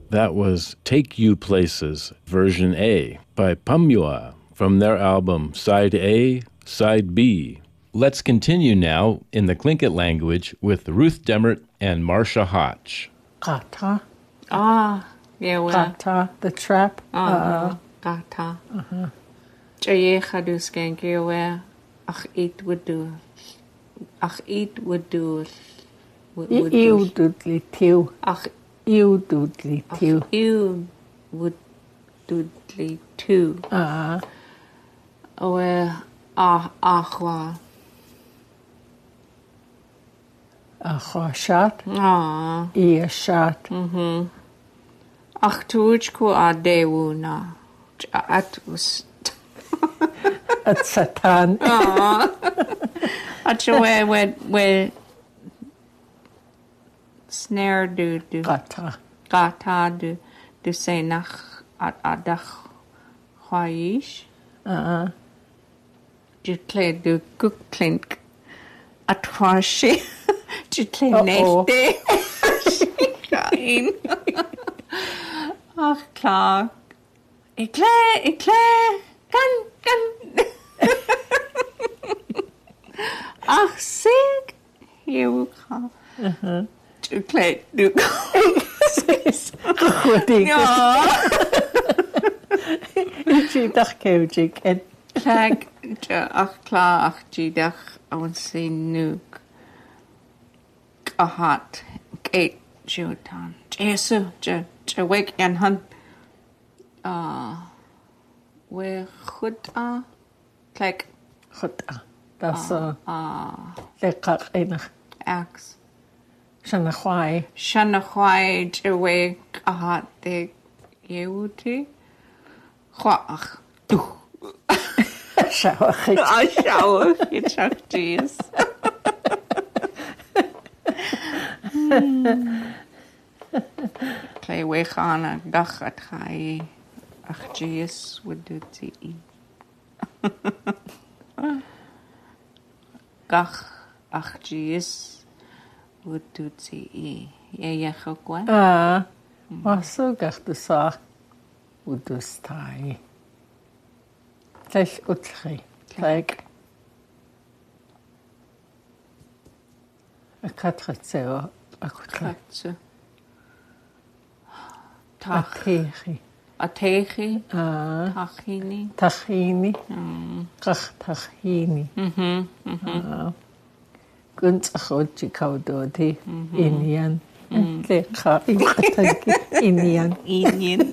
That was Take You Places, version A, by Pamua from their album Side A, Side B. Let's continue now in the Tlingit language with Ruth Demmert and Marcia Hotch. Gata. Yeah, well. Gata, the trap. Gata. Jaye chadu skanky aware. Ach, eat would do. Ach, eat would do. You doodly tew. Ach, you doodly tew. you would doodly too. Aware. Achwa. Achwa shot. Ear shot. Ach, tuj ko a dewu na. At was. At Satan. At where snare do Gata. gata do say nach at adach chwaish. Du tle do cook clink at chwashi. Du tle nefte. Kain. Ach, klar. Ik klaar. Kan. Ach, sig. Hier we gaan. Du klaar. Du. Goedie. Ja. Ik dacht keujik en Kijk, ach, klaar. Ach, die dag. I want to say nuke. Ahat. Eet. Jotan. Jesu. Wake en han. Where goed kijk goed. Dat is lekker enig. ax Shanna chwai. Shanna chwai we ahat de yewuti chwach du Shower. I shower it's jeez Play we gaan a dag at chai ach jeez would do ti Gach ach jeez would do ti ja chokwa Maar zo gach de zaak. Hoe doe stai. Gleich utri. Gleich. Ik had het zo. Katze. Ategi. Ategi. Tachini. Tahini. Gach tahini. Gunt achotje kaudodi. Indian. Lekker. Indian. Indian.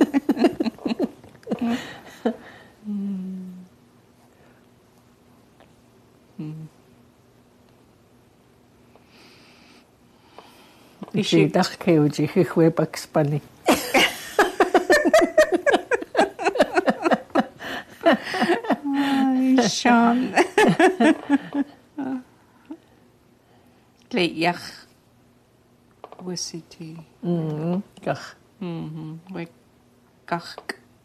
Ik dacht keujik. Ik weet ook Spanje. Sean. Gleiach. Wissity. Gach. We gach.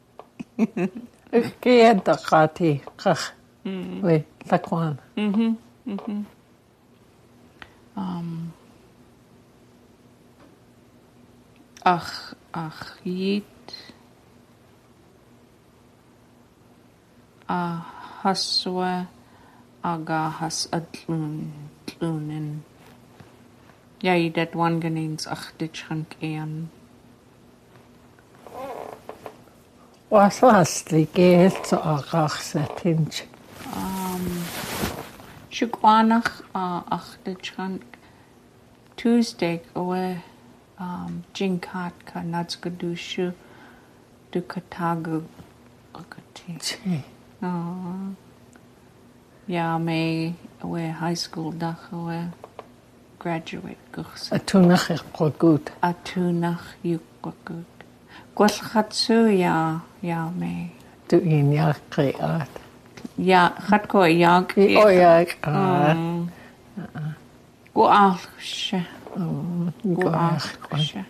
Ik ken dat gaat hij. Gach. We lakwan. Ach, yit. Haswa aga has adlunen. Ja, dat one geneens ach dit schank ean. Was lastly geld zo agach zet hinch. Shukwanach ach dit schank. Tuesday oe jinkat ka natsgadushu du katagu akati. Ja, me we high school dag we graduate gurs. Atunach ik goed. Atunach you goed. Gwalchatsu ja me. Doe in jaar kreat. Ja, gaat ko jak. Oh ja, kreat. Go achshe. Go Goach. achshe.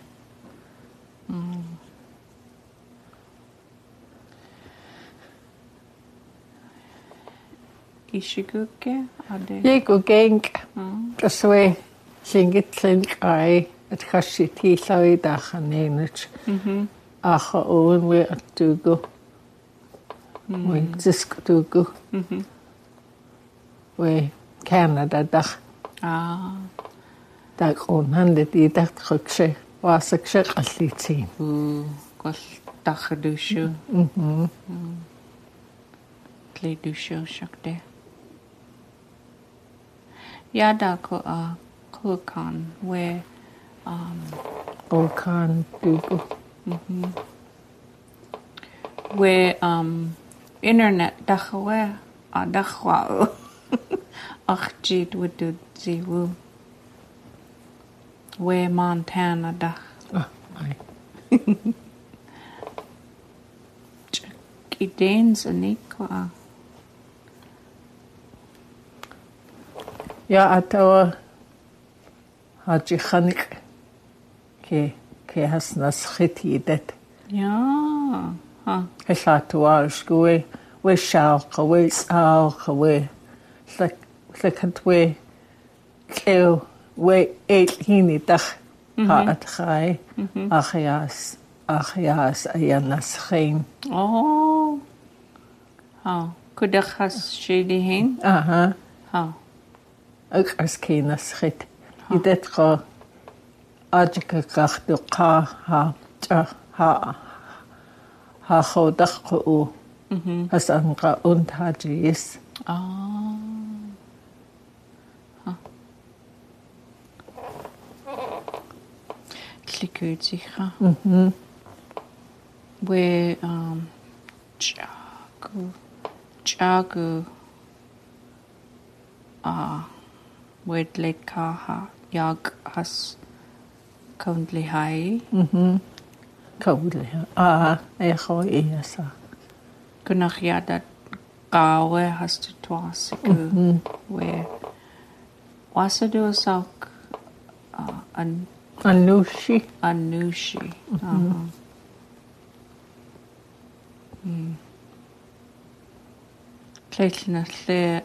Ishiguke ade. Je go genk. Dus we zingen klink ai. at kasi tilawi dachaninich. Acha owen we at dugo. We zisk dugo. We Canada dach. Dag onhande die dat krukse. Was ik zeg als liet zien. Kos dagedusje. Kleedusje, shakte. Ja, daar kan we Volkan dugo. we internet dachawe dachwa. Ach jid would do ziwu. We Montana dach. Ai. Ideens en ikwa. Ja, atawa haji khanik ke hasna schiti det. Ja. Ha. Hesatuar skwe we shalka we salka we slikant we kleo we eight hini dach ha at khai achias ayanas geen. Oh. Ha. Kudach has shady heen? Aha. Ha. Ook as kena schit. Dit ga adjika kracht do ka ha chodach ko has an ga und haji is. Ah. Ha. Klikult zich ha. We chagu wed late kaha yag has countly high. Kaule. Echo iasa. Kunach ja dat gawe has to twasiku. We was it do sak an Anushi. anushi. Kleitna lle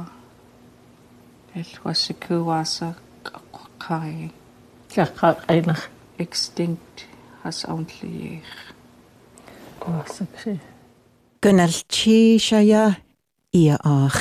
el wasiku wasa kai Chaka einach extinct has only wasak si. Gynnal chi sia ia ach